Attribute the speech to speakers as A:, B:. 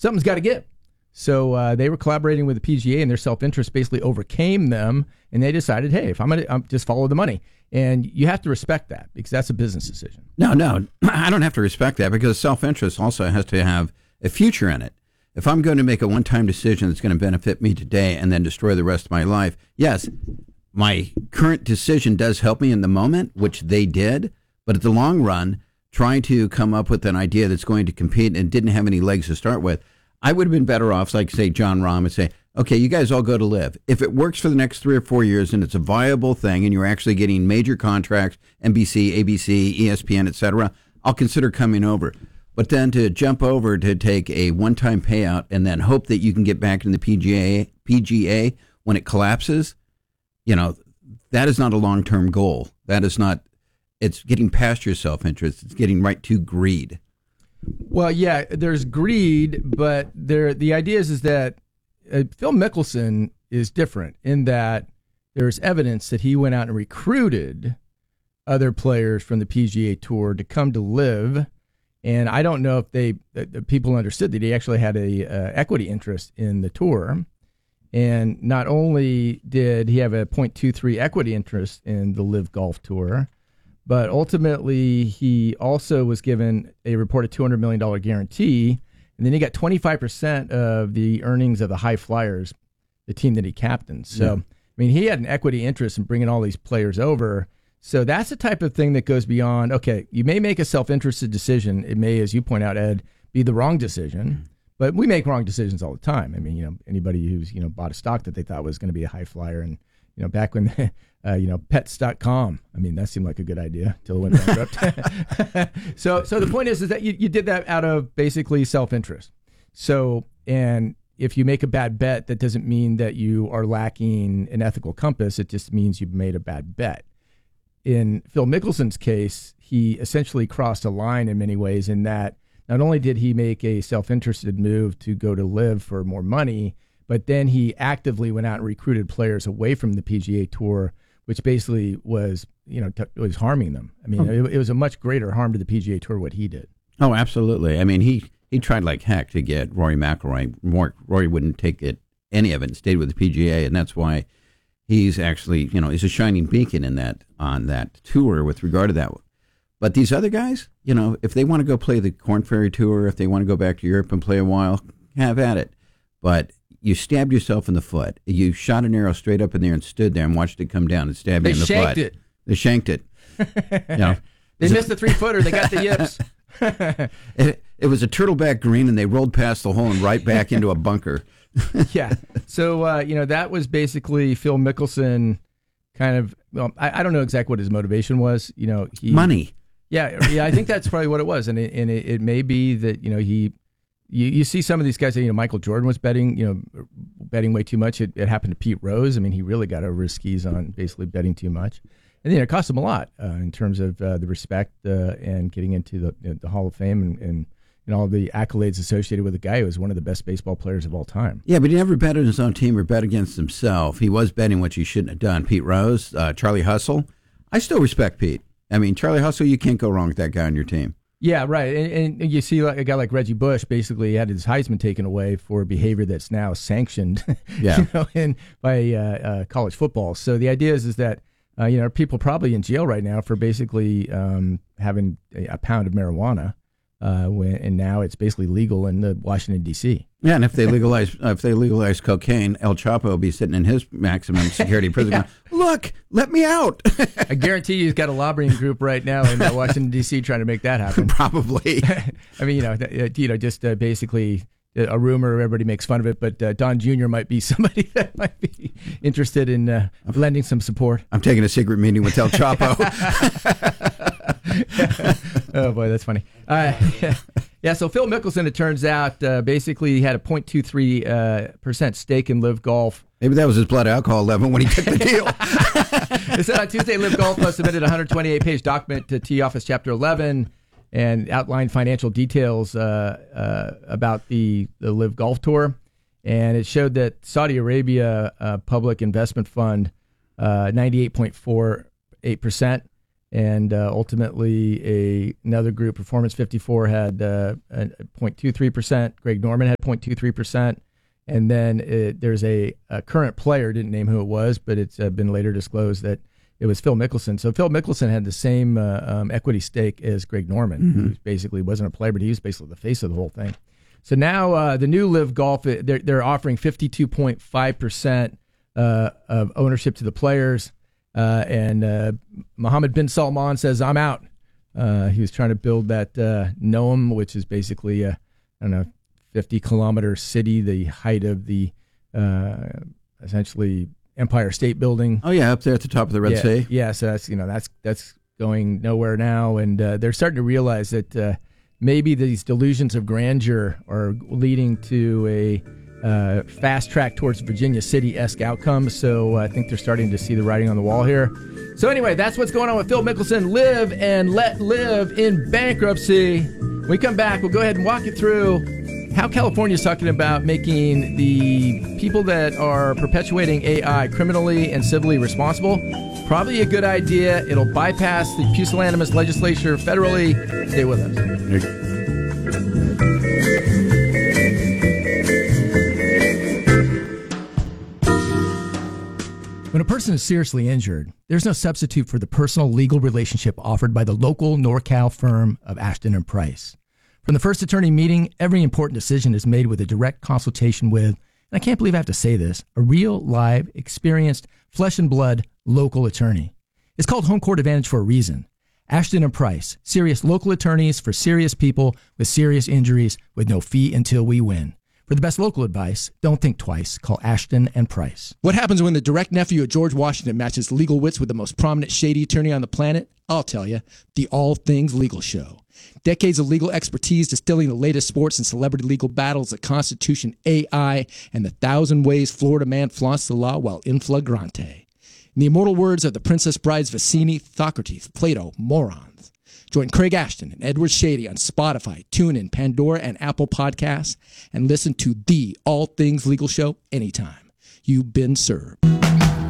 A: something's got to give. So they were collaborating with the PGA, and their self-interest basically overcame them, and they decided, hey, if I'm going to just follow the money. And you have to respect that because that's a business decision.
B: No, I don't have to respect that because self-interest also has to have a future in it. If I'm going to make a one-time decision that's going to benefit me today and then destroy the rest of my life, yes, my current decision does help me in the moment, which they did, but at the long run, trying to come up with an idea that's going to compete and didn't have any legs to start with, I would have been better off, like, say, John Rahm and say, okay, you guys all go to live. If it works for the next 3 or 4 years and it's a viable thing and you're actually getting major contracts, NBC, ABC, ESPN, etc., I'll consider coming over. But then to jump over to take a one-time payout and then hope that you can get back in the PGA when it collapses, that is not a long-term goal. That is not, it's getting past your self-interest. It's getting right to greed.
A: Well, yeah, there's greed, but the idea is that Phil Mickelson is different in that there's evidence that he went out and recruited other players from the PGA Tour to come to live. And I don't know if the people understood that he actually had a equity interest in the tour. And not only did he have a 0.23 equity interest in the Live Golf Tour, but ultimately he also was given a reported $200 million guarantee. And then he got 25% of the earnings of the High Flyers, the team that he captained. So, I mean, he had an equity interest in bringing all these players over. So that's the type of thing that goes beyond, okay, you may make a self-interested decision. It may, as you point out, Ed, be the wrong decision. But we make wrong decisions all the time. I mean, anybody who's, bought a stock that they thought was going to be a high flyer and, back when, pets.com, I mean, that seemed like a good idea until it went bankrupt. So the point is that you did that out of basically self-interest. So, and if you make a bad bet, that doesn't mean that you are lacking an ethical compass. It just means you've made a bad bet. In Phil Mickelson's case, he essentially crossed a line in many ways in that not only did he make a self-interested move to go to live for more money, but then he actively went out and recruited players away from the PGA Tour, which basically was, was harming them. I mean, it was a much greater harm to the PGA Tour what he did.
B: Oh, absolutely. I mean, he tried like heck to get Rory McIlroy. Rory wouldn't take any of it and stayed with the PGA, and that's why he's actually, he's a shining beacon on that tour with regard to that. But these other guys, if they want to go play the Korn Ferry Tour, if they want to go back to Europe and play a while, have at it. But you stabbed yourself in the foot. You shot an arrow straight up in there and stood there and watched it come down and stab you in the foot. They shanked it.
A: They missed the 3-footer. They got the yips.
B: It was a turtleback green, and they rolled past the hole and right back into a bunker.
A: Yeah. So, that was basically Phil Mickelson kind of, well, I don't know exactly what his motivation was.
B: Money.
A: Yeah. I think that's probably what it was. And it may be that, you see some of these guys, Michael Jordan was betting way too much. It happened to Pete Rose. I mean, he really got over his skis on basically betting too much. And it cost him a lot in terms of the respect and getting into the Hall of Fame and all the accolades associated with a guy who was one of the best baseball players of all time.
B: Yeah, but he never bet on his own team or bet against himself. He was betting what he shouldn't have done. Pete Rose, Charlie Hustle. I still respect Pete. I mean, Charlie Hustle, you can't go wrong with that guy on your team.
A: Yeah, right. And you see a guy like Reggie Bush basically had his Heisman taken away for behavior that's now sanctioned by college football. So the idea is that people probably in jail right now for basically having a pound of marijuana. And now it's basically legal in Washington, D.C.
B: Yeah, and if they legalize cocaine, El Chapo will be sitting in his maximum security prison going, look, let me out.
A: I guarantee you he's got a lobbying group right now in Washington, D.C. trying to make that happen.
B: Probably.
A: I mean, just basically a rumor, everybody makes fun of it, but Don Jr. might be somebody that might be interested in lending some support.
B: I'm taking a secret meeting with El Chapo.
A: Oh, boy, that's funny. Yeah, so Phil Mickelson, it turns out, basically had a 0.23% stake in Live Golf.
B: Maybe that was his blood alcohol level when he took the deal.
A: It said on Tuesday, Live Golf submitted a 128-page document to T-Office Chapter 11 and outlined financial details about the Live Golf Tour. And it showed that Saudi Arabia Public Investment Fund, 98.48%, And ultimately, another group, Performance 54, had 0.23%. Greg Norman had 0.23%. And then there's a current player, didn't name who it was, but it's been later disclosed that it was Phil Mickelson. So Phil Mickelson had the same equity stake as Greg Norman, who basically wasn't a player, but he was basically the face of the whole thing. So now the new Live Golf, they're offering 52.5% of ownership to the players. And Mohammed bin Salman says, I'm out. He was trying to build that Noam, which is basically, 50-kilometer city, the height of the essentially Empire State Building.
B: Oh, yeah, up there at the top of the Red Sea.
A: Yeah, so that's going nowhere now. And they're starting to realize that maybe these delusions of grandeur are leading to a fast track towards Virginia City-esque outcomes. So I think they're starting to see the writing on the wall here. So anyway, that's what's going on with Phil Mickelson. Live and let live in bankruptcy. When we come back, we'll go ahead and walk you through how California is talking about making the people that are perpetuating AI criminally and civilly responsible. Probably a good idea. It'll bypass the pusillanimous legislature federally. Stay with us. When a person is seriously injured, there's no substitute for the personal legal relationship offered by the local NorCal firm of Ashton and Price. From the first attorney meeting, every important decision is made with a direct consultation with, and I can't believe I have to say this, a real, live, experienced, flesh and blood local attorney. It's called Home Court Advantage for a reason. Ashton and Price, serious local attorneys for serious people with serious injuries with no fee until we win. For the best local advice, don't think twice. Call Ashton and Price. What happens when the direct nephew of George Washington matches legal wits with the most prominent shady attorney on the planet? I'll tell you, the All Things Legal Show. Decades of legal expertise distilling the latest sports and celebrity legal battles, the Constitution, AI, and the 1,000 ways Florida man flaunts the law while in flagrante. In the immortal words of the Princess Brides Vicini, Socrates, Plato, morons. Join Craig Ashton and Edward Shady on Spotify, TuneIn, Pandora, and Apple Podcasts, and listen to the All Things Legal Show anytime. You've been served.